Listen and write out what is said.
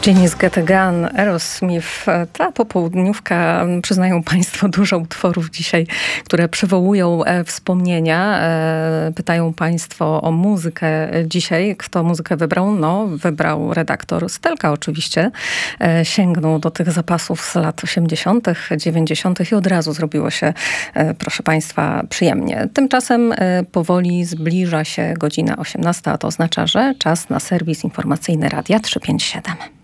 Genies Get a Gun, Aerosmith. Ta popołudniówka, przyznają Państwo, dużo utworów dzisiaj, które przywołują wspomnienia. Pytają Państwo o muzykę dzisiaj. Kto muzykę wybrał? No, wybrał redaktor Stelka oczywiście. Sięgnął do tych zapasów z lat 80., 90. i od razu zrobiło się, proszę Państwa, przyjemnie. Tymczasem powoli zbliża się godzina 18, a to oznacza, że czas na serwis informacyjny Radia 357.